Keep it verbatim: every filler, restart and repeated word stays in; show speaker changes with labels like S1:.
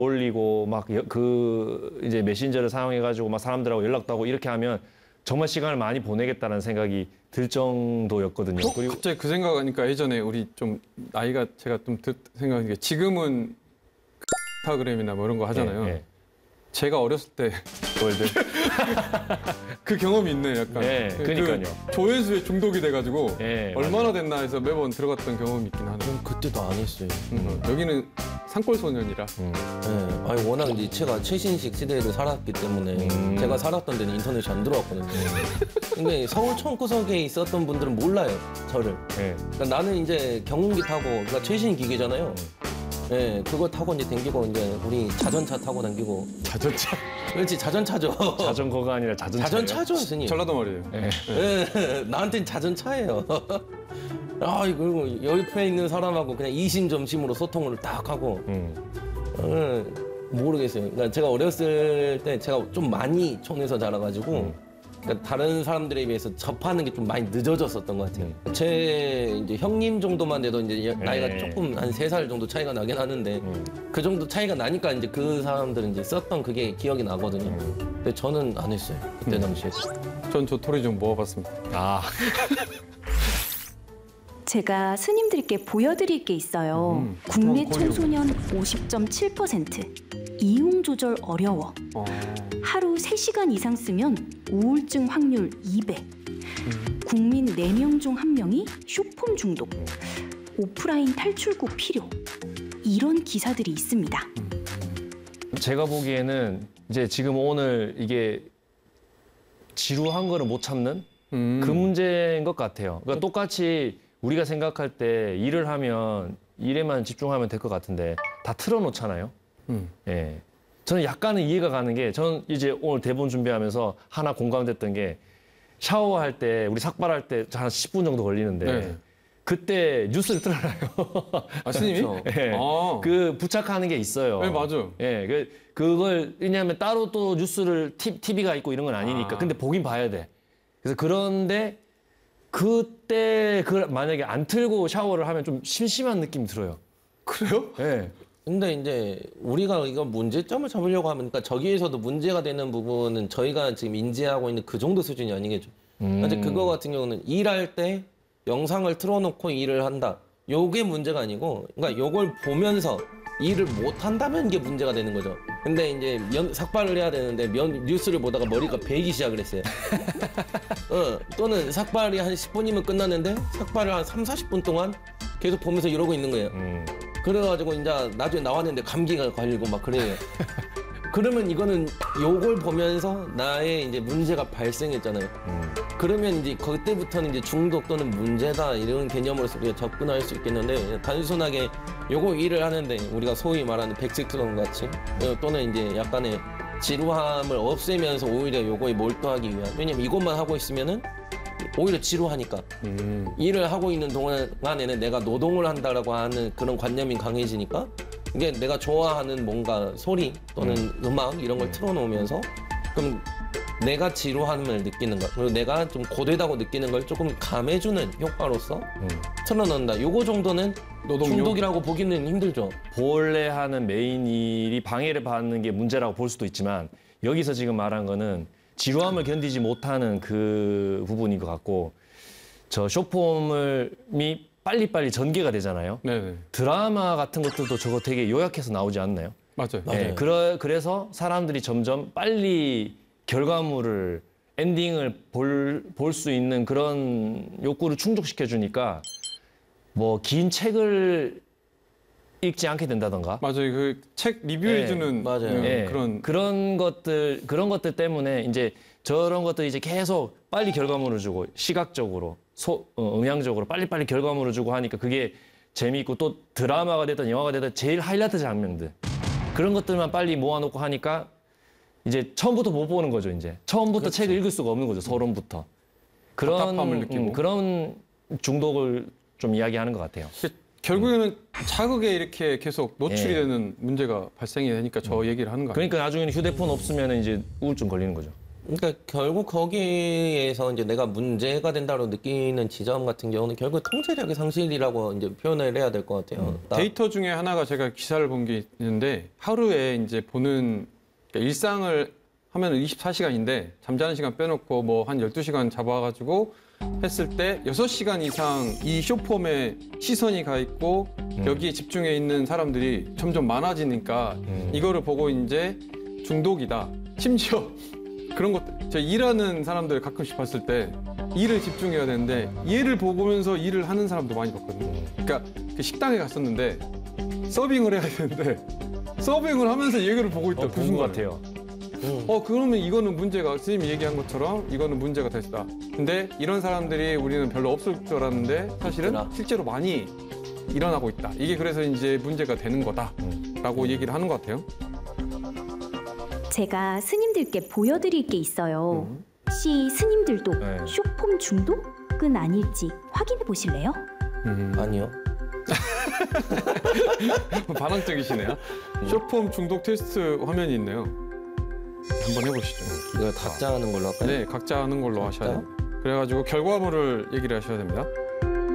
S1: 올리고 막 그 이제 메신저를 사용해가지고 막 사람들하고 연락도 하고 이렇게 하면 정말 시간을 많이 보내겠다는 생각이 들 정도였거든요.
S2: 어? 그리고 갑자기 그 생각하니까 예전에 우리 좀 나이가 제가 좀 생각하는 게 지금은 인스타그램이나 뭐 이런 거 하잖아요. 네, 네. 제가 어렸을 때 월드 그 경험이 있네 약간.
S1: 네, 그러니까요.
S2: 그 조회수에 중독이 돼가지고
S1: 네,
S2: 얼마나
S1: 맞아요.
S2: 됐나 해서 매번 들어갔던 경험이 있긴 하네요.
S3: 그때도 안 했어요.
S2: 음, 여기는 산골 소년이라.
S3: 음. 네, 아니 워낙 이제 제가 최신식 시대를 살았기 때문에
S1: 음.
S3: 제가 살았던 데는 인터넷이 안 들어왔거든요. 근데 서울 청구석에 있었던 분들은 몰라요, 저를.
S1: 네.
S3: 그러니까 나는 이제 경운기 타고, 그러니까 최신 기계잖아요. 예, 네, 그거 타고 이제 댕기고 이제 우리 자전차 타고 다니고.
S2: 자전차?
S3: 그렇지, 자전차죠.
S1: 자전거가 아니라 자전차.
S3: 자전차죠, 스님.
S2: 전라도 말이에요.
S1: 네.
S3: 네, 나한테는 자전차예요. 아, 그리고 옆에 있는 사람하고 그냥 이심점심으로 소통을 딱 하고.
S1: 음.
S3: 네, 모르겠어요. 그러니까 제가 어렸을 때 제가 좀 많이 촌에서 자라가지고. 음. 그러니까 다른 사람들에 비해서 접하는 게 좀 많이 늦어졌었던 것 같아요. 음. 제 이제 형님 정도만 돼도 이제 나이가
S1: 네.
S3: 조금 한 세 살 정도 차이가 나긴 하는데 음. 그 정도 차이가 나니까 이제 그 사람들은 이제 썼던 그게 기억이 나거든요. 음. 근데 저는 안 했어요. 그때
S2: 음.
S3: 당시에.
S2: 전 조토리 좀 모아봤습니다.
S1: 아.
S4: 제가 스님들께 보여드릴 게 있어요.
S2: 음.
S4: 국내
S2: 어,
S4: 청소년 오십 점 칠 퍼센트 이용 조절 어려워.
S2: 어.
S4: 하루 세 시간 이상 쓰면 우울증 확률 이 배.
S2: 음.
S4: 국민 네 명 중 한 명이 쇼폼 중독. 오프라인 탈출구 필요. 이런 기사들이 있습니다.
S1: 제가 보기에는 이제 지금 오늘 이게 지루한 거를 못 참는
S2: 음.
S1: 그 문제인 것 같아요. 그러니까 똑같이 우리가 생각할 때 일을 하면 일에만 집중하면 될 것 같은데 다 틀어놓잖아요.
S2: 음.
S1: 예. 저는 약간은 이해가 가는 게 저는 이제 오늘 대본 준비하면서 하나 공감됐던 게 샤워할 때 우리 삭발할 때 한 십 분 정도 걸리는데
S2: 네.
S1: 그때 뉴스를 틀어놔요.
S2: 아, 스님이?
S3: 그렇죠.
S1: 예.
S2: 아.
S1: 그 부착하는 게 있어요.
S2: 네, 맞아요.
S1: 예. 그, 그걸 왜냐하면 따로 또 뉴스를 티비가 있고 이런 건 아니니까.
S2: 아.
S1: 근데 보긴 봐야 돼. 그래서 그런데 그때 그 만약에 안 틀고 샤워를 하면 좀 심심한 느낌이 들어요.
S2: 그래요?
S1: 예.
S3: 근데 이제 우리가 이거 문제점을 잡으려고 하면, 그러니까 저기에서도 문제가 되는 부분은 저희가 지금 인지하고 있는 그 정도 수준이 아니겠죠.
S1: 음.
S3: 근데 그거 같은 경우는 일할 때 영상을 틀어놓고 일을 한다. 요게 문제가 아니고, 그러니까 요걸 보면서 일을 못 한다면 이게 문제가 되는 거죠. 근데 이제 면, 삭발을 해야 되는데 면, 뉴스를 보다가 머리가 베이기 시작을 했어요. 어, 또는 삭발이 한 십 분이면 끝났는데 삭발을 한 삼, 사십 분 동안 계속 보면서 이러고 있는 거예요.
S1: 음.
S3: 그래가지고 이제 나중에 나왔는데 감기가 걸리고 막 그래요. 그러면 이거는 요걸 보면서 나의 이제 문제가 발생했잖아요.
S1: 음.
S3: 그러면 이제 그때부터는 이제 중독 또는 문제다 이런 개념으로서 우리가 접근할 수 있겠는데, 단순하게 요거 일을 하는데 우리가 소위 말하는 백색소음 같이 또는 이제 약간의 지루함을 없애면서 오히려 요거에 몰두하기 위한, 왜냐면 이것만 하고 있으면은 오히려 지루하니까.
S2: 음.
S3: 일을 하고 있는 동안에는 내가 노동을 한다라고 하는 그런 관념이 강해지니까 이게 내가 좋아하는 뭔가 소리 또는 음. 음악 이런 걸 틀어놓으면서 그럼 내가 지루함을 느끼는 것, 그리고 내가 좀 고되다고 느끼는 걸 조금 감해주는 효과로서
S1: 음.
S3: 틀어놓는다. 요거 정도는
S2: 노동요?
S3: 중독이라고 보기는 힘들죠.
S1: 본래 하는 메인 일이 방해를 받는 게 문제라고 볼 수도 있지만 여기서 지금 말한 거는 지루함을 견디지 못하는 그 부분인 것 같고, 저 쇼폼이 빨리빨리 전개가 되잖아요.
S2: 네네.
S1: 드라마 같은 것들도 저거 되게 요약해서 나오지 않나요?
S2: 맞아요.
S3: 맞아요.
S1: 네, 그러, 그래서 사람들이 점점 빨리 결과물을, 엔딩을 볼, 볼 수 있는 그런 욕구를 충족시켜 주니까 뭐 긴 책을 읽지 않게 된다던가.
S2: 맞아요. 그 책 리뷰해주는
S3: 네, 맞아요.
S2: 음,
S1: 네,
S2: 그런.
S1: 그런 것들 그런 것들 때문에 이제 저런 것들이 이제 계속 빨리 결과물을 주고 시각적으로 소, 어, 음향적으로 빨리빨리 결과물을 주고 하니까 그게 재미있고, 또 드라마가 됐든 영화가 됐든 제일 하이라이트 장면들 그런 것들만 빨리 모아놓고 하니까 이제 처음부터 못 보는 거죠. 이제 처음부터
S2: 그렇죠.
S1: 책을 읽을 수가 없는 거죠. 서론부터. 그런
S2: 답답함을 느끼고.
S1: 음, 그런 중독을 좀 이야기하는 것 같아요.
S2: 결국에는 자극에 이렇게 계속 노출이
S1: 예.
S2: 되는 문제가 발생이 되니까 저 얘기를 하는 거 아니에요?
S1: 그러니까 나중에는 휴대폰 없으면 이제 우울증 걸리는 거죠.
S3: 그러니까 결국 거기에서 이제 내가 문제가 된다고 느끼는 지점 같은 경우는 결국 통제력의 상실이라고 이제 표현을 해야 될 것 같아요. 나-
S2: 데이터 중에 하나가 제가 기사를 본 게 있는데 하루에 이제 보는 그러니까 일상을 하면 이십사 시간인데 잠자는 시간 빼놓고 뭐 한 열두 시간 잡아가지고 했을 때 여섯 시간 이상 이 숏폼에 시선이 가 있고 여기에 집중해 있는 사람들이 점점 많아지니까 이거를 보고 이제 중독이다. 심지어 그런 것, 제가 일하는 사람들 가끔씩 봤을 때 일을 집중해야 되는데 얘를 보면서 일을 하는 사람도 많이 봤거든요. 그러니까 그 식당에 갔었는데 서빙을 해야 되는데 서빙을 하면서 얘기를 보고 있다.
S1: 어, 본것 같아요.
S2: 어 그러면 이거는 문제가 선생님이 얘기한 것처럼 이거는 문제가 됐다. 근데 이런 사람들이 우리는 별로 없을 줄 알았는데 사실은
S3: 있더라.
S2: 실제로 많이 일어나고 있다. 이게 그래서 이제 문제가 되는 거다라고 얘기를 하는 것 같아요.
S4: 제가 스님들께 보여드릴 게 있어요. 혹시 스님들도
S1: 네.
S4: 쇼폼 중독은 아닐지 확인해 보실래요?
S2: 음.
S3: 아니요.
S2: 반항적이시네요. 숏폼 중독 테스트 화면이 있네요. 한번 해보시죠.
S3: 이거 각자 하는 걸로 할까요?
S2: 네, 각자 하는 걸로 하셔야
S3: 각자?
S2: 돼요. 그래가지고 결과물을 얘기를 하셔야 됩니다.